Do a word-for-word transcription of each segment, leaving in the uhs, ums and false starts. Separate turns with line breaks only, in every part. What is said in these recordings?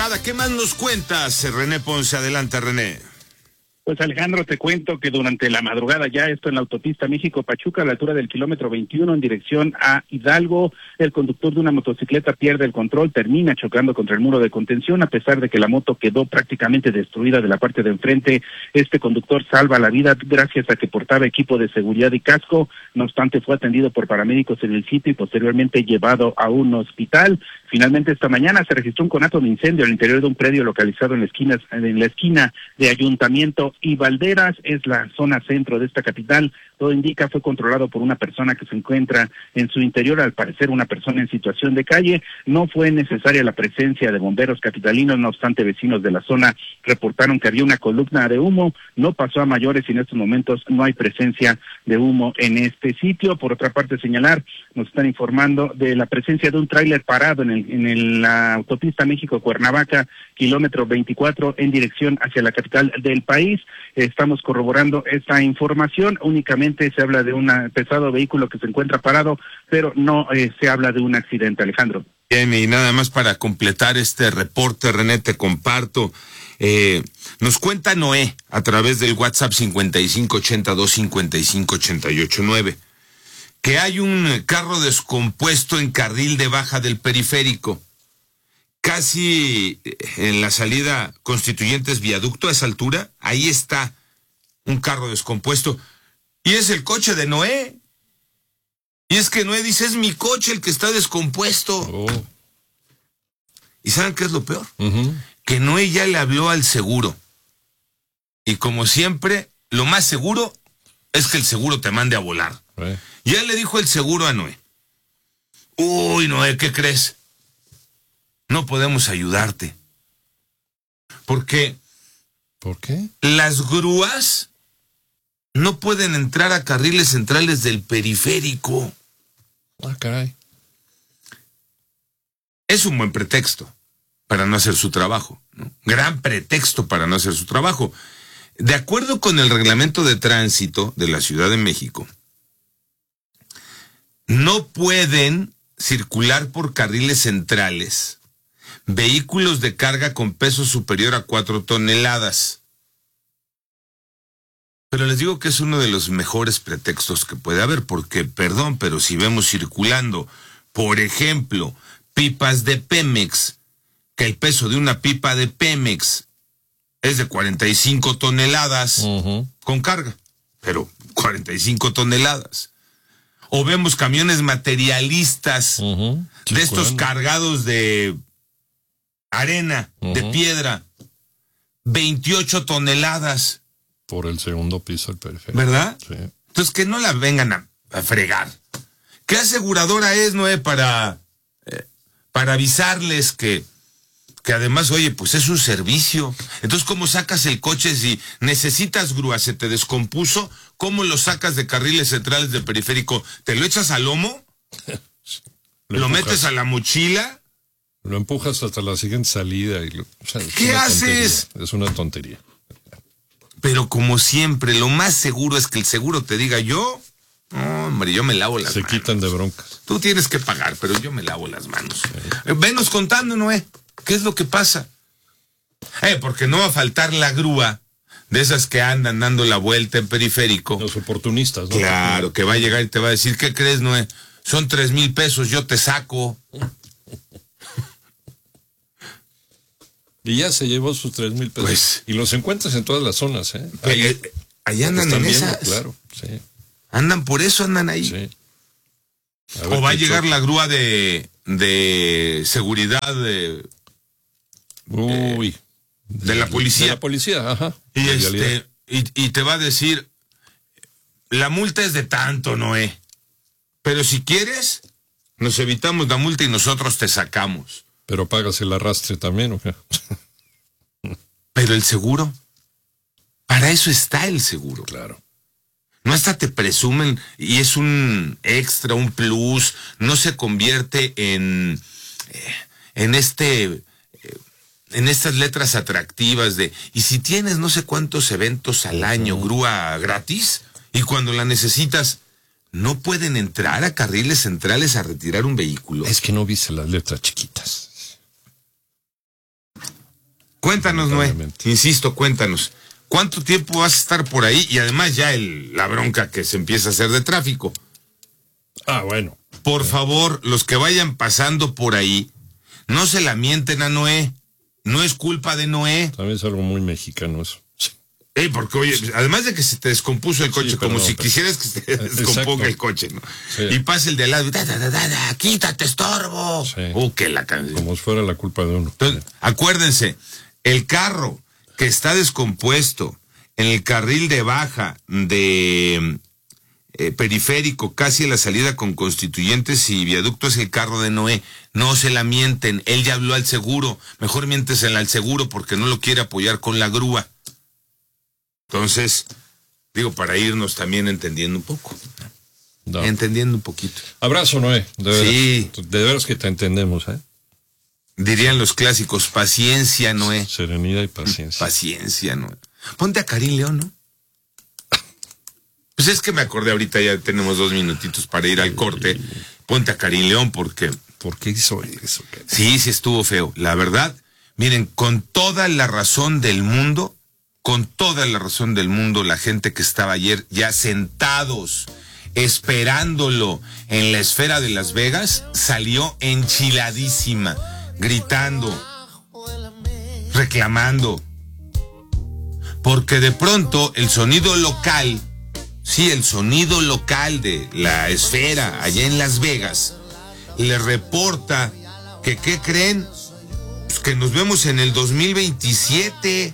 madrugada. ¿Qué más nos cuentas, René Ponce? Adelante, René.
Pues Alejandro, te cuento que durante la madrugada ya esto en la autopista México-Pachuca, a la altura del kilómetro veintiuno en dirección a Hidalgo, el conductor de una motocicleta pierde el control, termina chocando contra el muro de contención, a pesar de que la moto quedó prácticamente destruida de la parte de enfrente. Este conductor salva la vida gracias a que portaba equipo de seguridad y casco, no obstante fue atendido por paramédicos en el sitio y posteriormente llevado a un hospital. Finalmente esta mañana se registró un conato de incendio al interior de un predio localizado en la esquina, en la esquina de Ayuntamiento y Valderas, es la zona centro de esta capital. Todo indica fue controlado por una persona que se encuentra en su interior, al parecer una persona en situación de calle. No fue necesaria la presencia de bomberos capitalinos, no obstante vecinos de la zona reportaron que había una columna de humo, no pasó a mayores y en estos momentos no hay presencia de humo en este sitio. Por otra parte, señalar, nos están informando de la presencia de un tráiler parado en el en el, la autopista México-Cuernavaca, kilómetro veinticuatro, en dirección hacia la capital del país. Estamos corroborando esta información. Únicamente se habla de un pesado vehículo que se encuentra parado, pero no eh, se habla de un accidente, Alejandro.
Bien, y nada más para completar este reporte, René, te comparto. Eh, nos cuenta Noé a través del WhatsApp cincuenta y cinco ochenta y dos cincuenta y cinco ochenta y ocho nueve que hay un carro descompuesto en carril de baja del periférico, casi en la salida Constituyentes Viaducto, a esa altura. Ahí está un carro descompuesto y es el coche de Noé. Y es que Noé dice, es mi coche el que está descompuesto. Oh. ¿Y saben qué es lo peor? Uh-huh. Que Noé ya le habló al seguro. Y como siempre, lo más seguro es que el seguro te mande a volar. Eh. Ya le dijo el seguro a Noé. Uy, Noé, ¿qué crees? No podemos ayudarte. ¿Por qué?
¿Por qué?
Las grúas no pueden entrar a carriles centrales del periférico.
Ah, caray.
Es un buen pretexto para no hacer su trabajo, ¿no? Gran pretexto para no hacer su trabajo. De acuerdo con el reglamento de tránsito de la Ciudad de México, no pueden circular por carriles centrales vehículos de carga con peso superior a cuatro toneladas. Pero les digo que es uno de los mejores pretextos que puede haber, porque, perdón, pero si vemos circulando, por ejemplo, pipas de Pemex, que el peso de una pipa de Pemex es de cuarenta y cinco toneladas uh-huh. con carga, pero cuarenta y cinco toneladas. O vemos camiones materialistas uh-huh. de estos cargados de arena, uh-huh. de piedra, veintiocho toneladas.
Por el segundo piso del periférico.
¿Verdad?
Sí.
Entonces que no la vengan a, a fregar. ¿Qué aseguradora es, Noé, para, eh, para avisarles que, que además, oye, pues es un servicio? Entonces, ¿cómo sacas el coche si necesitas grúa, se te descompuso? ¿Cómo lo sacas de carriles centrales del periférico? ¿Te lo echas al lomo? ¿Lo, ¿Lo metes a la mochila?
Lo empujas hasta la siguiente salida. Y lo, o sea,
¿qué haces?
Tontería. Es una tontería.
Pero como siempre, lo más seguro es que el seguro te diga, yo, no, hombre, yo me lavo las
Se
manos.
Se quitan de broncas.
Tú tienes que pagar, pero yo me lavo las manos. Sí. Venos contando, Noé, ¿qué es lo que pasa? Eh, porque no va a faltar la grúa de esas que andan dando la vuelta en periférico.
Los oportunistas, ¿no?
Claro, que va a llegar y te va a decir, ¿qué crees, Noé? Son tres mil pesos, yo te saco.
Y ya se llevó sus tres mil pesos. Pues, y los encuentras en todas las zonas, ¿eh?
Ahí, eh, ahí andan en esas.
Claro, sí.
Andan por eso, andan ahí. Sí. O va a llegar choque. La grúa de, de seguridad de...
Uy...
Eh, de la policía.
De la policía, ajá.
Y este y, y te va a decir, la multa es de tanto, Noé. Pero si quieres, nos evitamos la multa y nosotros te sacamos.
Pero pagas el arrastre también, ¿o qué?
Pero el seguro, para eso está el seguro.
Claro.
No hasta te presumen y es un extra, un plus, no se convierte en, en este... en estas letras atractivas de, y si tienes no sé cuántos eventos al año, uh-huh. grúa gratis, y cuando la necesitas, no pueden entrar a carriles centrales a retirar un vehículo.
Es que no viste las letras chiquitas.
Cuéntanos, Noé. Insisto, cuéntanos. ¿Cuánto tiempo vas a estar por ahí? Y además ya el, la bronca que se empieza a hacer de tráfico.
Ah, bueno.
Por favor, los que vayan pasando por ahí, no se la mienten a Noé. No es culpa de Noé.
También es algo muy mexicano eso.
Eh, porque, oye, además de que se te descompuso el coche, sí, como perdón, si pero... quisieras que se te descomponga Exacto. el coche, ¿no? Sí. Y pasa el de al lado y da, da, da, da, da, quítate, estorbo. Sí. Uh, que la canción.
Como si fuera la culpa de uno.
Entonces, sí. acuérdense, el carro que está descompuesto en el carril de baja de eh, periférico, casi a la salida con Constituyentes y Viaducto, es el carro de Noé. No se la mienten, él ya habló al seguro. Mejor miéntesela al seguro porque no lo quiere apoyar con la grúa. Entonces, digo, para irnos también entendiendo un poco. No. Entendiendo un poquito.
Abrazo, Noé. De veras, sí. De veras que te entendemos, ¿eh?
Dirían los clásicos, paciencia, Noé.
Serenidad y paciencia.
Paciencia, Noé. Ponte a Karim León, ¿no? Pues es que me acordé ahorita, ya tenemos dos minutitos para ir al corte. Ponte a Karim León porque...
¿Por qué hizo eso?
Sí, sí estuvo feo. La verdad, miren, con toda la razón del mundo... Con toda la razón del mundo, la gente que estaba ayer ya sentados, esperándolo en la esfera de Las Vegas, salió enchiladísima, gritando, reclamando. Porque de pronto el sonido local, sí, el sonido local de la esfera allá en Las Vegas, le reporta que, ¿qué creen? Pues que nos vemos en el dos mil veintisiete.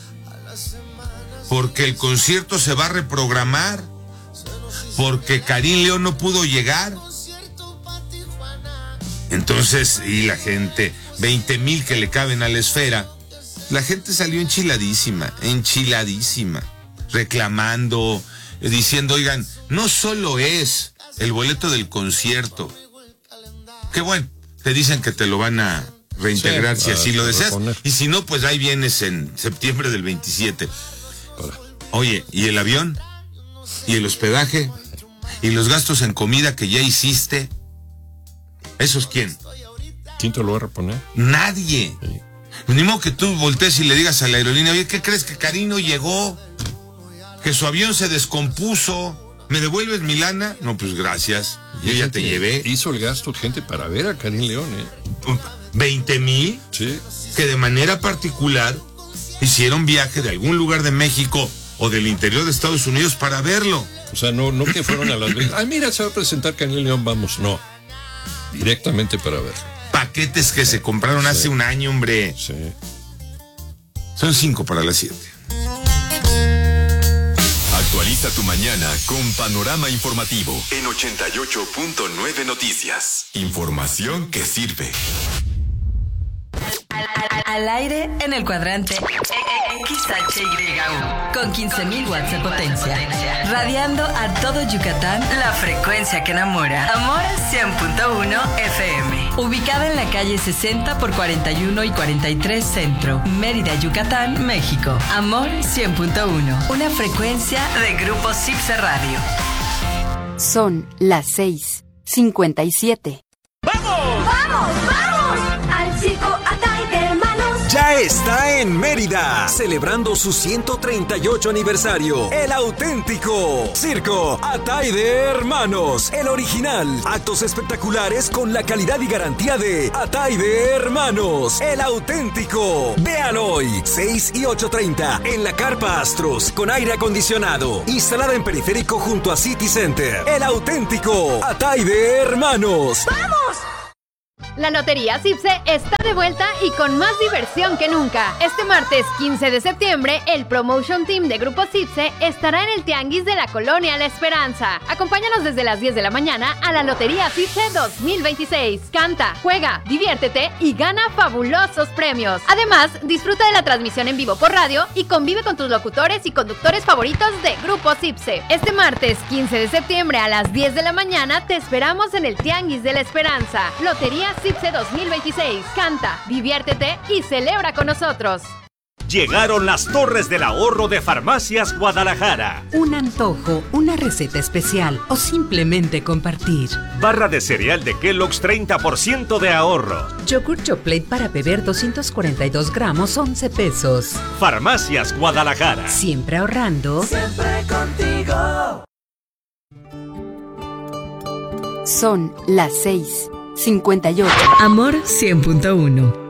Porque el concierto se va a reprogramar, porque Karim León no pudo llegar. Entonces, y la gente, veinte mil que le caben a la esfera, la gente salió enchiladísima, enchiladísima, reclamando, diciendo, oigan, no solo es el boleto del concierto, que bueno, te dicen que te lo van a reintegrar sí, si así lo deseas, reponer. Y si no, pues ahí vienes en septiembre del veintisiete. Oye, ¿y el avión? ¿Y el hospedaje? ¿Y los gastos en comida que ya hiciste? ¿Esos quién?
¿Quién te lo va a reponer?
Nadie. Sí. Ni modo que tú voltees y le digas a la aerolínea, oye, ¿qué crees que Karim no llegó? ¿Que su avión se descompuso? ¿Me devuelves mi lana? No, pues gracias. Yo ya te llevé.
Hizo el gasto gente para ver a Karim León, ¿eh?
¿veinte mil?
Sí.
Que de manera particular hicieron viaje de algún lugar de México o del interior de Estados Unidos para verlo.
O sea, no, no que fueron a Las Vegas. Ay, mira, se va a presentar Karim León, vamos. No, directamente para verlo.
Paquetes que se compraron sí. hace un año, hombre.
Sí.
Son cinco para las siete.
Actualiza tu mañana con Panorama Informativo en ochenta y ocho punto nueve Noticias. Información que sirve.
Al, al, al aire en el cuadrante X H Y U con quince mil watts de potencia, radiando a todo Yucatán, la frecuencia que enamora. Amor cien punto uno F M, ubicada en la calle sesenta por cuarenta y uno y cuarenta y tres Centro, Mérida, Yucatán, México. Amor cien punto uno, una frecuencia de Grupo Cipse Radio.
Son las seis cincuenta y siete.
¡Vamos! ¡Vamos! ¡Vamos! Al circo Atay de Hermanos.
Ya está en Mérida, celebrando su ciento treinta y ocho aniversario. El auténtico Circo Atay de Hermanos, el original. Actos espectaculares con la calidad y garantía de Atay de Hermanos, el auténtico. Vean hoy, seis y ocho treinta, en la Carpa Astros, con aire acondicionado, instalada en periférico junto a City Center. El auténtico Atay de Hermanos.
¡Vamos!
La Lotería Cipse está de vuelta y con más diversión que nunca. Este martes quince de septiembre, el Promotion Team de Grupo Cipse estará en el Tianguis de la Colonia La Esperanza. Acompáñanos desde las diez de la mañana a la Lotería Cipse dos mil veintiséis. Canta, juega, diviértete y gana fabulosos premios. Además, disfruta de la transmisión en vivo por radio y convive con tus locutores y conductores favoritos de Grupo Cipse. Este martes quince de septiembre a las diez de la mañana te esperamos en el Tianguis de la Esperanza. Lotería Cipse dos mil veintiséis. Canta, diviértete y celebra con nosotros.
Llegaron las torres del ahorro de Farmacias Guadalajara.
Un antojo, una receta especial o simplemente compartir.
Barra de cereal de Kellogg's, treinta por ciento de ahorro.
Yogur Choplate para beber, doscientos cuarenta y dos gramos, once pesos.
Farmacias Guadalajara.
Siempre ahorrando.
Siempre contigo.
Son las seis cincuenta y ocho.
Amor cien punto uno.